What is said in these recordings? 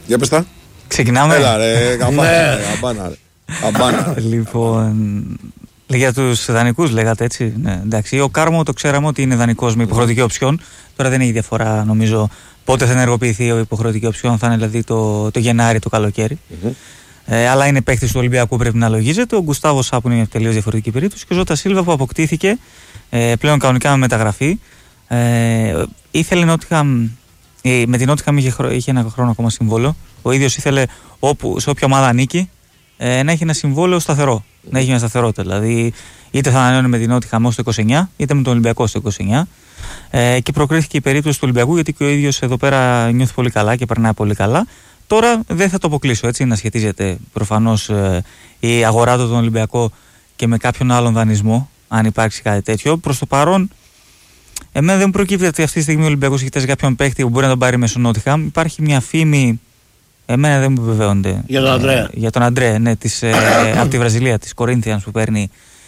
Για πες τα. Ξεκινάμε. Έλα ρε, καμπάνα ρε. Λοιπόν, για τους δανεικούς λέγατε έτσι. Ναι, εντάξει, ο Κάρμο το ξέραμε ότι είναι δανεικός με υποχρεωτική οψιόν. Τώρα δεν έχει διαφορά νομίζω πότε θα ενεργοποιηθεί η υποχρεωτική οψιόν. Θα είναι δηλαδή το Γενάρη, το καλοκαίρι. Αλλά είναι παίκτης του Ολυμπιακού, πρέπει να λογίζεται. Ο Γκουστάβο Σάπου είναι μια τελείως διαφορετική περίπτωση. Και ο Ζώτα Σίλβα που αποκτήθηκε πλέον κανονικά με μεταγραφή. Ήθελε με την Νότιχαμ είχε ένα χρόνο ακόμα συμβόλαιο. Ο ίδιος ήθελε σε όποια ομάδα ανήκει να έχει ένα συμβόλαιο σταθερό. Να έχει μια σταθερότητα. Δηλαδή, είτε θα ανανεώνει με την Νότιχαμ ως το 29, είτε με τον Ολυμπιακό στο 29. Και προκρίθηκε η περίπτωση του Ολυμπιακού, γιατί και ο ίδιος εδώ πέρα νιώθει πολύ καλά και περνάει πολύ καλά. Τώρα δεν θα το αποκλείσω, έτσι, να σχετίζεται προφανώς η αγορά του τον Ολυμπιακό και με κάποιον άλλον δανεισμό, αν υπάρξει κάτι τέτοιο. Προς το παρόν, εμένα δεν μου προκύπτει ότι αυτή τη στιγμή ο Ολυμπιακός κοιτάζει κάποιον παίκτη που μπορεί να τον πάρει μέσω Νότιχαμ. Υπάρχει μια φήμη, εμένα δεν μου επιβεβαιώνεται. Για τον Αντρέα. Για τον Αντρέα, ναι, από τη Βραζιλία, της Corinthians που παίρνει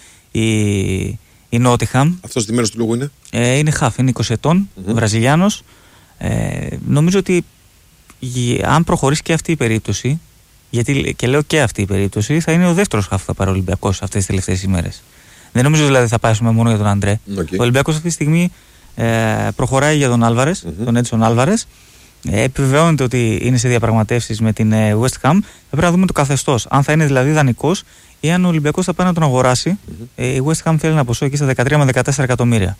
η Νότιχαμ. Αυτός τι μέρος του λόγου είναι? Είναι χαφ, είναι 20 ετών, Βραζιλιάνος. Νομίζω ότι αν προχωρήσει και αυτή η περίπτωση, γιατί και λέω και αυτή η περίπτωση, θα είναι ο δεύτερος χαφ που θα πάρει ο Ολυμπιακός αυτές τις τελευταίες ημέρες. Δεν νομίζω δηλαδή θα πάσουμε μόνο για τον Αντρέ. Ο Ολυμπιακός αυτή τη στιγμή προχωράει για τον Άλβαρες, τον Έντισον Άλβαρες. Επιβεβαιώνεται ότι είναι σε διαπραγματεύσεις με την West Ham. Θα πρέπει να δούμε το καθεστώς. Αν θα είναι δηλαδή δανεικός ή αν ο Ολυμπιακός θα πάει να τον αγοράσει. Η West Ham θέλει ένα ποσό εκεί στα 13 με 14 εκατομμύρια.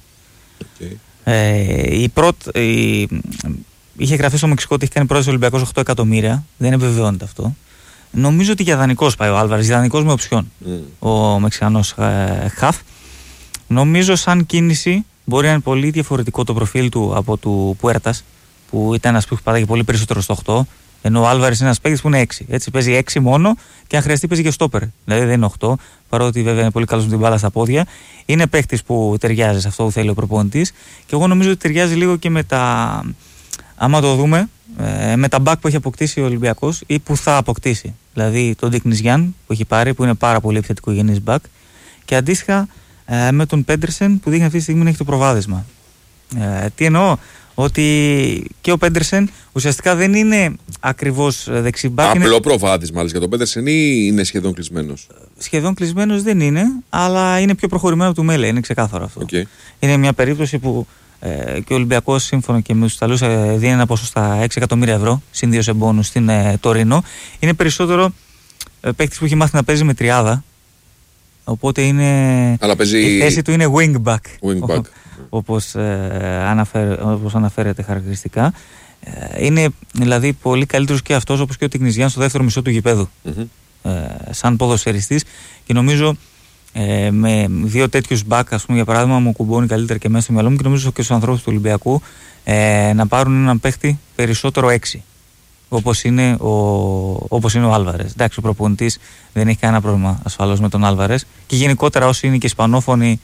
Είχε γραφεί στο Μεξικό ότι έχει κάνει πρόταση ο Ολυμπιακός 8 εκατομμύρια. Δεν επιβεβαιώνεται αυτό. Νομίζω ότι για δανεικός πάει ο Άλβαρες, για δανεικός με οψιόν. Ο Μεξικανός χαφ. Νομίζω σαν κίνηση μπορεί να είναι πολύ διαφορετικό το προφίλ του από του Πουέρτας, που ήταν ένας που πατάγει πολύ περισσότερο στο 8. Ενώ ο Άλβαρες είναι ένας παίκτης που είναι 6. Έτσι παίζει 6 μόνο και αν χρειαστεί παίζει και στόπερ. Δηλαδή δεν είναι 8, παρότι βέβαια είναι πολύ καλός με την μπάλα στα πόδια. Είναι παίκτης που ταιριάζει σε αυτό που θέλει ο προπονητής. Και εγώ νομίζω ότι ταιριάζει λίγο και με τα. Άμα το δούμε, με τα μπακ που έχει αποκτήσει ο Ολυμπιακός ή που θα αποκτήσει. Δηλαδή τον Ντίκ Νιζιάν που έχει πάρει, που είναι πάρα πολύ επιθετικογενής μπακ. Και αντίστοιχα με τον Πέντερσεν που δείχνει αυτή τη στιγμή να έχει το προβάδισμα. Τι εννοώ? Ότι και ο Πέντερσεν ουσιαστικά δεν είναι ακριβώς δεξιμπάκ. Απλό προβάδισμα για τον Πέντερσεν ή είναι σχεδόν κλεισμένος? Σχεδόν κλεισμένος δεν είναι, αλλά είναι πιο προχωρημένο από του Μέλε, είναι ξεκάθαρο αυτό. Είναι μια περίπτωση που και ο Ολυμπιακός σύμφωνα και με τους Ιταλούς δίνει ένα ποσό στα 6 εκατομμύρια ευρώ συν 2 σε μπόνους στην Τωρίνο. Είναι περισσότερο παίκτης που έχει μάθει να παίζει με τριάδα. Οπότε είναι. Αλλά παίζει... η θέση του είναι wingback. Όπως αναφέρεται χαρακτηριστικά. Είναι δηλαδή πολύ καλύτερος και αυτός όπως και ο Τικνιζιάν στο δεύτερο μισό του γηπέδου. Σαν ποδοσφαιριστής. Και νομίζω με δύο τέτοιους μπακ, ας πούμε, για παράδειγμα, μου κουμπώνει καλύτερα και μέσα στο μυαλό μου και νομίζω και στους ανθρώπους του Ολυμπιακού να πάρουν έναν παίχτη περισσότερο 6. Όπως είναι ο Άλβαρες. Εντάξει, ο προπονητής δεν έχει κανένα πρόβλημα ασφαλώς με τον Άλβαρες και γενικότερα όσοι είναι και ισπανόφωνοι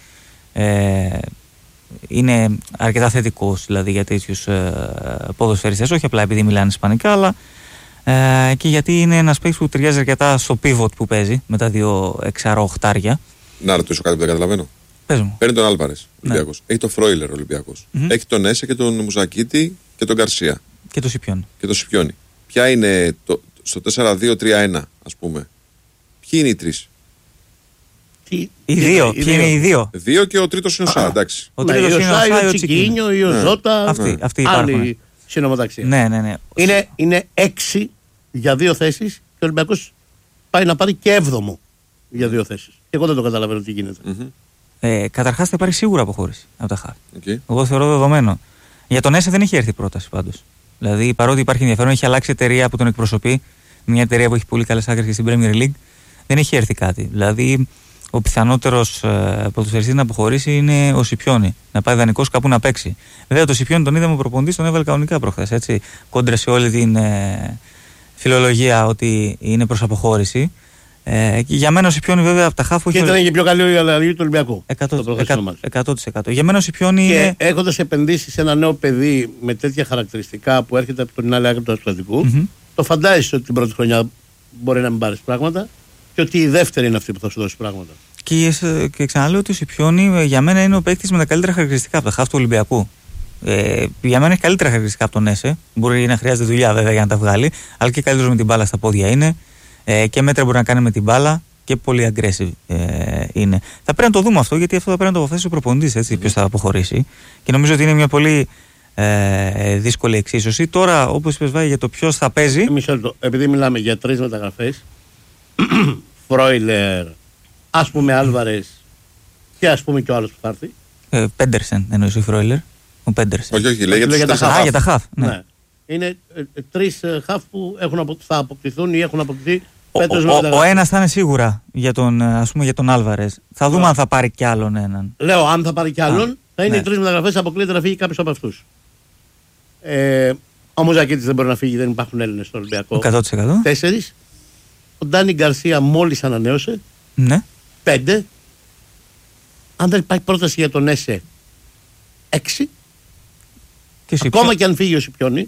είναι αρκετά θετικός δηλαδή για τέτοιους ποδοσφαιριστές, όχι απλά επειδή μιλάνε ισπανικά, αλλά και γιατί είναι ένας παίκτης που ταιριάζει αρκετά στο pivot που παίζει με τα δύο εξαροχτάρια. Να ρωτήσω κάτι που δεν καταλαβαίνω. Πες μου. Παίρνει τον Άλβαρες, Ολυμπιακός. Ναι. Έχει τον Φρόιλερ Ολυμπιακός. Έχει τον Έσε και τον Μουζακίτη και τον Γκαρσία. Και το Σιπιόνι. Ποια είναι στο 4-2-3-1, ας πούμε? Ποιοι είναι οι τρεις? Οι δύο. Ποιοι είναι οι δύο? Δύο και ο τρίτος είναι ο Σά, εντάξει. Ο τρίτος είναι ο Σά, ο Τσικίνιο ή ο Ζώτα. Αυτοί υπάρχουν. Άλλη συνομοταξία. Ναι. Είναι 6 για 2 θέσεις και ο Ολυμπιακός πάει να πάρει και 7ο για 2 θέσεις. Και εγώ δεν το καταλαβαίνω τι γίνεται. Καταρχάς θα υπάρχει σίγουρα αποχώρηση από τα χάρη. Εγώ θεωρώ δεδομένο. Για τον Έσε δεν έχει έρθει πρόταση πάντως. Δηλαδή παρότι υπάρχει ενδιαφέρον, έχει αλλάξει εταιρεία που τον εκπροσωπεί. Μια εταιρεία που έχει πολύ καλές άκρες και στην Premier League. Δεν έχει έρθει κάτι. Δηλαδή ο πιθανότερος ποδοσφαιριστής να αποχωρήσει είναι ο Σιπιόνι. Να πάει δανεικός κάπου να παίξει. Βέβαια το Σιπιόνι τον είδαμε προπονητής, τον έβαλε κανονικά προχθές. Κόντρα σε όλη την φιλολογία ότι είναι προς αποχώρηση. Και για μένα ο Σιπιόνι βέβαια από τα χάφου. Και ήταν και πιο καλή η αλλαγή του Ολυμπιακού. 100%. Για μένα ο Σιπιόνι είναι. Και έχοντας επενδύσει σε ένα νέο παιδί με τέτοια χαρακτηριστικά που έρχεται από την άλλη άκρη του Ατλαντικού, το φαντάζεσαι ότι την πρώτη χρονιά μπορεί να μην πάρει πράγματα και ότι η δεύτερη είναι αυτή που θα σου δώσει πράγματα. Και ξαναλέω ότι ο Σιπιόνι για μένα είναι ο παίκτης με τα καλύτερα χαρακτηριστικά από τα χάφ του Ολυμπιακού. Για μένα έχει καλύτερα χαρακτηριστικά από τον Έσε. Μπορεί να χρειάζεται δουλειά βέβαια για να τα βγάλει, αλλά και καλύτερο με την μπάλα στα πόδια είναι. Και μέτρα μπορεί να κάνει με την μπάλα και πολύ aggressive είναι. Θα πρέπει να το δούμε αυτό, γιατί αυτό θα πρέπει να το αποφασίσει ο προπονητής, ποιος θα αποχωρήσει. Και νομίζω ότι είναι μια πολύ δύσκολη εξίσωση. Τώρα, όπως είπες, Βάγη, για το ποιος θα παίζει. Μισό λεπτό. Επειδή μιλάμε για 3 μεταγραφές, Φρόιλερ, ας πούμε Άλβαρες και ας πούμε και ο άλλος που θα έρθει. Πέντερσεν εννοείς, ο Φρόιλερ. Ο Πέντερσεν. Όχι, λέει για τα χαφ. Ναι. Είναι 3 χαφ που θα αποκτηθούν ή έχουν αποκτηθεί. Ο ένας θα είναι σίγουρα για τον Άλβαρες. Θα δούμε αν θα πάρει κι άλλον έναν. Λέω, αν θα πάρει κι άλλον, θα είναι οι 3 μεταγραφές. Αποκλείεται να φύγει κάποιος από αυτούς. Ο Μουζακίτης δεν μπορεί να φύγει, δεν υπάρχουν Έλληνες στο Ολυμπιακό. 100%. 4. Ο Ντάνι Γκαρσία μόλις ανανέωσε. Ναι. 5. Αν δεν υπάρχει πρόταση για τον Έσε, 6. Ακόμα και αν φύγει ο Σιπιόνι,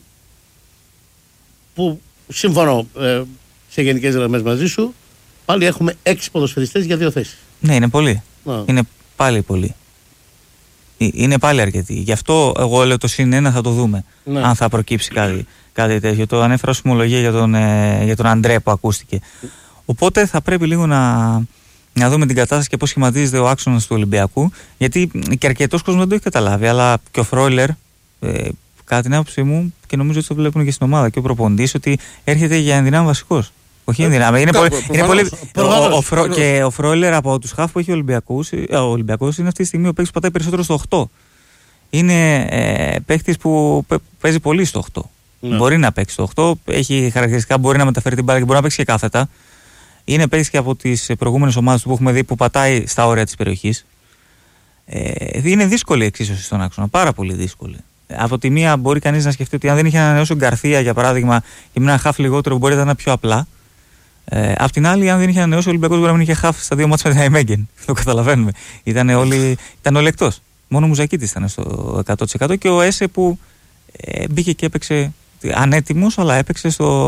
που συμφωνώ σε γενικές γραμμές μαζί σου, πάλι έχουμε 6 ποδοσφαιριστές για 2 θέσεις. Ναι, είναι πολύ. Είναι πάλι πολύ. Είναι πάλι αρκετή. Γι' αυτό εγώ λέω το +1 θα το δούμε. Ναι. Αν θα προκύψει κάτι τέτοιο. Το ανέφερα ως ομολογία για τον Αντρέ που ακούστηκε. Οπότε θα πρέπει λίγο να δούμε την κατάσταση και πώς σχηματίζεται ο άξονας του Ολυμπιακού. Γιατί και αρκετός κόσμος δεν το έχει καταλάβει. Αλλά και ο Φρόιλερ, κατά την άποψή μου, και νομίζω ότι το βλέπουν και στην ομάδα και ο προπονητής, ότι έρχεται για ενδυνάμει βασικός. Όχι ενδυνάμει. Είναι πολύ. Και ο Φρόιλερ από τους χαφ που έχει ο Ολυμπιακός είναι αυτή τη στιγμή ο παίκτης που πατάει περισσότερο στο 8. Είναι παίκτης που παίζει πολύ στο 8. Ναι. Μπορεί να παίξει στο 8, έχει χαρακτηριστικά, μπορεί να μεταφέρει την μπάλα και μπορεί να παίξει και κάθετα. Είναι παίκτης και από τις προηγούμενες ομάδες που έχουμε δει που πατάει στα όρια της περιοχής. Είναι δύσκολη η εξίσωση στον άξονα, πάρα πολύ δύσκολη. Από τη μία μπορεί κανείς να σκεφτεί ότι αν δεν είχε ανανεώσει ο Γκαρθία για παράδειγμα και με ένα χαφ λιγότερο μπορεί να ήταν πιο απλά. Απ' την άλλη, αν δεν είχε ανανεώσει ο Ολυμπιακός μπορεί να μην είχε χαφ στα 2 μάτς με την Αϊμέγγεν. Το καταλαβαίνουμε. Ήταν όλοι εκτός. Μόνο ο Μουζακίτης ήταν στο 100% και ο Έσε που μπήκε και έπαιξε ανέτοιμος, αλλά έπαιξε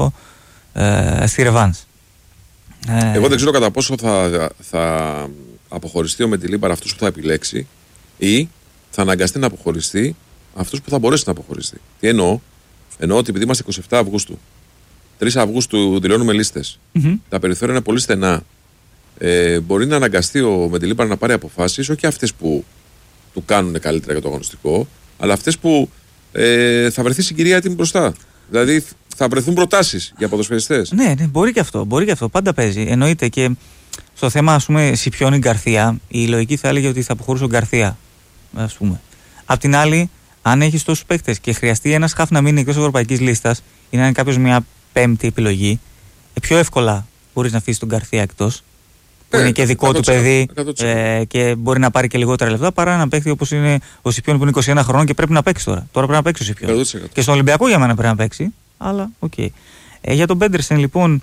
στη Ρεβάνς. Εγώ δεν ξέρω κατά πόσο θα αποχωριστεί ο Μεντιλίμπαρ αυτούς που θα επιλέξει ή θα αναγκαστεί να αποχωριστεί αυτούς που θα μπορέσει να αποχωριστεί. Τι εννοώ? Εννοώ ότι επειδή είμαστε 27 Αυγούστου, 3 Αυγούστου δηλώνουμε λίστες, τα περιθώρια είναι πολύ στενά. Μπορεί να αναγκαστεί ο Μεντιλίμπαρ να πάρει αποφάσεις, όχι αυτές που του κάνουν καλύτερα για το αγωνιστικό, αλλά αυτές που θα βρεθεί συγκυρία έτοιμη μπροστά. Δηλαδή θα βρεθούν προτάσεις για ποδοσφαιριστές. Ναι, μπορεί και αυτό. Πάντα παίζει. Εννοείται και στο θέμα, ας πούμε, Σιπιόνι Γκαρθία, η λογική θα έλεγε ότι θα αποχωρούσε ο Γκαρθία, ας πούμε. Απ' την άλλη, αν έχεις τόσους παίκτες και χρειαστεί ένας χαφ να μείνει εκτός ευρωπαϊκής λίστας ή να είναι κάποιος μια 5η επιλογή, πιο εύκολα μπορείς να αφήσεις τον Γκαρθία εκτός, που είναι και δικό του παιδί και μπορεί να πάρει και λιγότερα λεφτά, παρά ένα παίκτη όπως είναι ο Σιπιόνι που είναι 21 χρονών και πρέπει να παίξει τώρα. Τώρα πρέπει να παίξει ο Σιπιόνι. Και στον Ολυμπιακό για μένα πρέπει να παίξει, αλλά οκ. Για τον Πέντερσεν λοιπόν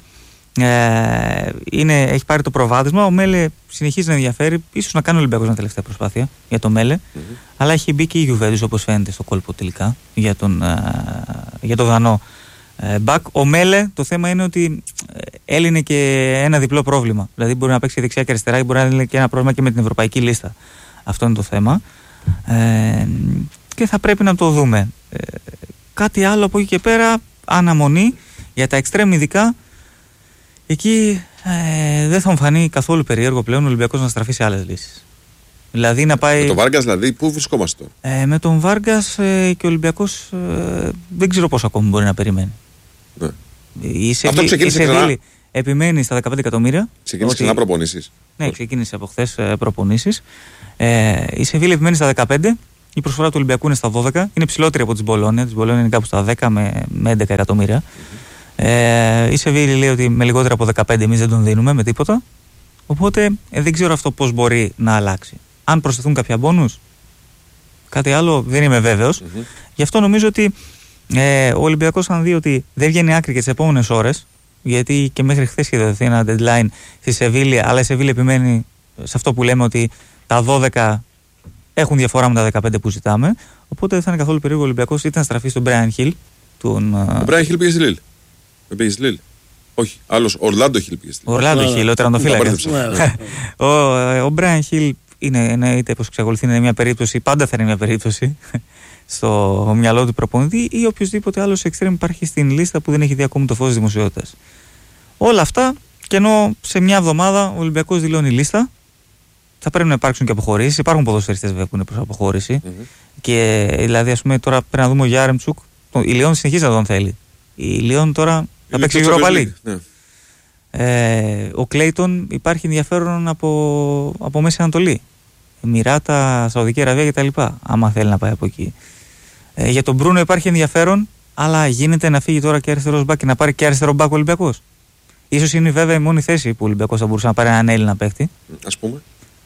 έχει πάρει το προβάδισμα. Ο Μέλε συνεχίζει να ενδιαφέρει. Ίσως να κάνει ο Ολυμπιακός μια τελευταία προσπάθεια για το Μέλε. Αλλά έχει μπει και η Γιουβέντους όπως φαίνεται στο κόλπο τελικά για τον Δανό μπακ. Ο Μέλε το θέμα είναι ότι έλυνε και ένα διπλό πρόβλημα. Δηλαδή μπορεί να παίξει δεξιά και αριστερά και μπορεί να έλυνε και ένα πρόβλημα και με την ευρωπαϊκή λίστα. Αυτό είναι το θέμα. Και θα πρέπει να το δούμε. Κάτι άλλο από εκεί και πέρα, αναμονή για τα εξτρέμ ειδικά. Εκεί δεν θα μου φανεί καθόλου περίεργο πλέον ο Ολυμπιακός να στραφεί σε άλλες λύσεις. Δηλαδή να πάει. Με τον Βάργκας, δηλαδή, πού βρισκόμαστε τώρα? Με τον Βάργκας και ο Ολυμπιακός δεν ξέρω πόσο ακόμη μπορεί να περιμένει. Ναι. Η Σεβίλη επιμένει στα 15 εκατομμύρια. Ξεκίνησε ξανά προπονήσεις. Ναι, ξεκίνησε από χθες προπονήσεις. Η Σεβίλη επιμένει στα 15. Η προσφορά του Ολυμπιακού είναι στα 12. Είναι ψηλότερη από τις Μπολόνια. Τις Μπολόνια είναι κάπου στα 10 με 11 εκατομμύρια. Η Σεβίλη λέει ότι με λιγότερα από 15 εμείς δεν τον δίνουμε με τίποτα. Οπότε δεν ξέρω αυτό πώς μπορεί να αλλάξει. Αν προσθεθούν κάποια μπόνους, κάτι άλλο δεν είμαι βέβαιος. Γι' αυτό νομίζω ότι ο Ολυμπιακός, αν δει ότι δεν βγαίνει άκρη και τις επόμενες ώρες, γιατί και μέχρι χθες είχε δοθεί ένα deadline στη Σεβίλη, αλλά η Σεβίλη επιμένει σε αυτό που λέμε ότι τα 12 έχουν διαφορά με τα 15 που ζητάμε. Οπότε δεν θα είναι καθόλου περίεργο ο Ολυμπιακός είτε να στραφεί στον Μπράιν Χιλ. Ο Μπράιν Χιλ πήγε στη Λίλ. Πήγε στη Λίλ. Όχι, άλλος Ορλάντο Χιλ πήγε στη Λίλ. Ορλάντο Χιλ, ο τερματοφύλακας. Ο Μπράιν Χιλ είναι, είτε πως εξακολουθεί να είναι μια περίπτωση, πάντα θα είναι μια περίπτωση στο μυαλό του προπονητή ή οποιοδήποτε άλλο εξτρέμ υπάρχει στην λίστα που δεν έχει δει ακόμη το φως της δημοσιότητας. Όλα αυτά, και ενώ σε μια εβδομάδα ο Ολυμπιακός δηλώνει λίστα, θα πρέπει να υπάρξουν και αποχωρήσεις. Υπάρχουν ποδοσφαιριστές βέβαια που είναι προς αποχώρηση. Και δηλαδή, ας πούμε, τώρα πρέπει να δούμε ο Γιάρεμτσουκ. Η Λιόν συνεχίζει να τον θέλει. Η Λιόν τώρα θα παίξει Europa League. Ναι. Ο Κλέιτον υπάρχει ενδιαφέρον από Μέση Ανατολή. Εμιράτα, Σαουδική Αραβία κτλ. Άμα θέλει να πάει από εκεί. Για τον Μπρούνο υπάρχει ενδιαφέρον, αλλά γίνεται να φύγει τώρα και αριστερός μπακ και να πάρει και αριστερό μπακ ο Ολυμπιακός. Ίσως είναι βέβαια η μόνη θέση που ο Ολυμπιακός θα μπορούσε να πάρει έναν Έλληνα παίχτη. Ας πούμε.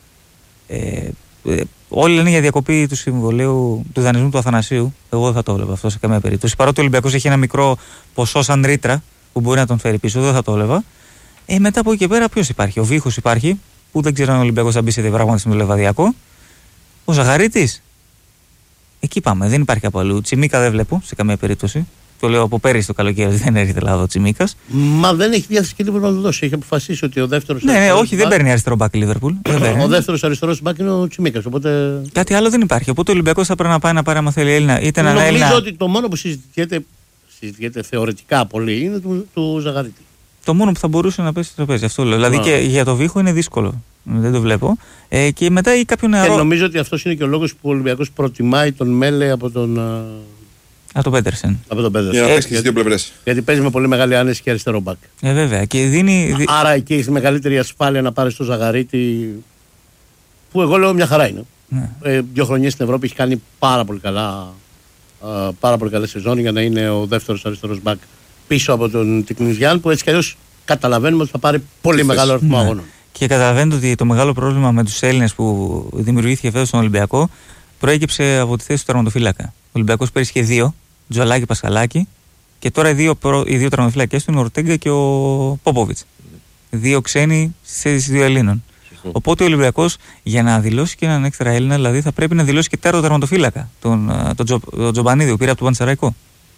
Όλοι λένε για διακοπή του συμβολαίου του δανεισμού του Αθανασίου. Εγώ δεν θα το έλεγα αυτό σε καμία περίπτωση. Παρότι ο Ολυμπιακός έχει ένα μικρό ποσό σαν ρήτρα που μπορεί να τον φέρει πίσω, δεν θα το έλεγα. Μετά από εκεί και πέρα, ποιος υπάρχει? Ο Βίχος υπάρχει, που δεν ξέρω αν ο Ολυμπιακός θα μπει σε διαπραγμάτευση με το Λεβαδιακό. Ο Ζαγαρίτης. Εκεί πάμε, δεν υπάρχει από αλλού. Τσιμίκα δεν βλέπω σε καμία περίπτωση. Το λέω από πέρυσι το καλοκαίρι, δεν έρχεται Ελλάδα ο Τσιμίκας. Μα δεν έχει διάθεση και τίποτα να το δώσει. Έχει αποφασίσει ότι ο δεύτερος. Ναι, όχι, δεν παίρνει αριστερό μπακ η Λίβερπουλ. Ο δεύτερος αριστερός μπακ είναι ο Τσιμίκας. Οπότε... Κάτι άλλο δεν υπάρχει. Οπότε ο Ολυμπιακός θα πρέπει να πάει να πάρει, άμα θέλει, Έλληνα. Νομίζω ότι το μόνο που συζητιέται θεωρητικά πολύ είναι του Ζαγαρίτη. Το μόνο που θα μπορούσε να πέσει στο τραπέζι. Αυτό λέω. Δηλαδή και για το Βίχο είναι δύσκολο. Δεν το βλέπω. Και μετά ή κάποιον νεαρό. Και νομίζω ότι αυτό είναι και ο λόγος που ο Ολυμπιακός προτιμάει τον Μέλε από τον. Από τον Πέτερσεν. Για να παίξει και στις δύο πλευρές. Γιατί παίζει με πολύ μεγάλη άνεση και αριστερό μπακ. Βέβαια. Και δίνει... Άρα εκεί έχει μεγαλύτερη ασφάλεια να πάρει το Ζαγαρίτη. Που εγώ λέω μια χαρά είναι. Ναι. 2 χρονιές στην Ευρώπη έχει κάνει πάρα πολύ καλά. Πάρα πολύ καλή σεζόν για να είναι ο δεύτερος αριστερός μπακ πίσω από τον Τικνιζιάν, που έτσι κι αλλιώς καταλαβαίνουμε ότι θα πάρει πολύ μεγάλο αριθμό αγώνων. Και καταλαβαίνετε ότι το μεγάλο πρόβλημα με τους Έλληνες που δημιουργήθηκε φέτος στον Ολυμπιακό προέκυψε από τη θέση του τερματοφύλακα. Ο Ολυμπιακός πέρυσι είχε 2, Τζολάκη, Πασχαλάκη, και τώρα οι δύο τερματοφύλακες του είναι ο Ορτέγκα και ο Πόποβιτς. 2 ξένοι στις 2 Ελλήνων. Οπότε ο Ολυμπιακός για να δηλώσει και έναν έξτρα Έλληνα, δηλαδή θα πρέπει να δηλώσει και τέταρτο τερματοφύλακα, τον Τζομπανίδη, που πήρε από τον Πανσεραϊκό.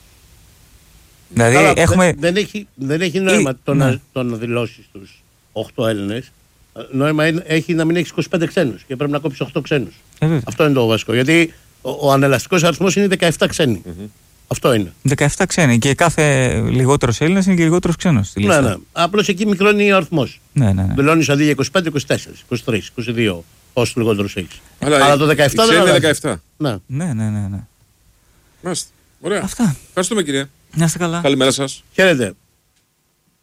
Δηλαδή έχουμε... δεν έχει νόημα το να δηλώσει τους 8 Έλληνες. Νόημα έχει να μην έχει 25 ξένους και πρέπει να κόψει 8 ξένους. Αυτό είναι το βασικό. Γιατί ο ανελαστικός αριθμός είναι 17 ξένοι. Αυτό είναι. 17 ξένοι και κάθε λιγότερος Έλληνας είναι και λιγότερος ξένος στη λίστα. Ναι. Απλώς εκεί μικρώνει ο αριθμός. Ναι. Δηλώνεις αντί για 25, 24, 23, 22, όσους λιγότερους έχεις. Αλλά το 17 δεν είναι 17. Ναι. Μάλιστα. Ωραία. Αυτά. Ευχαριστούμε, κύριε. Να είστε καλά. Καλημέρα σας. Χαίρετε.